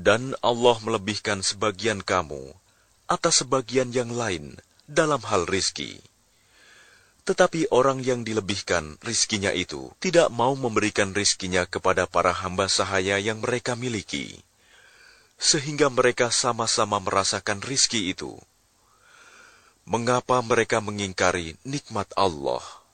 Dan Allah melebihkan sebagian kamu atas sebagian yang lain dalam hal rizki. Tetapi orang yang dilebihkan rizkinya itu tidak mau memberikan rizkinya kepada para hamba sahaya yang mereka miliki, sehingga mereka sama-sama merasakan rizki itu. Mengapa mereka mengingkari nikmat Allah?